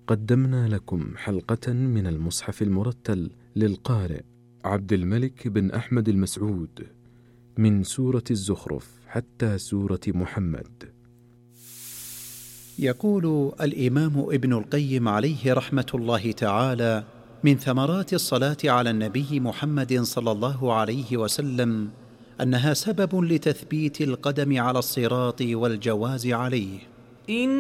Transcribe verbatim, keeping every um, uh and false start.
قدمنا لكم حلقة من المصحف المرتل للقارئ عبد الملك بن أحمد المسعود من سورة الزخرف حتى سورة محمد. يقول الإمام ابن القيم عليه رحمة الله تعالى: من ثمرات الصلاة على النبي محمد صلى الله عليه وسلم أنها سبب لتثبيت القدم على الصراط والجواز عليه.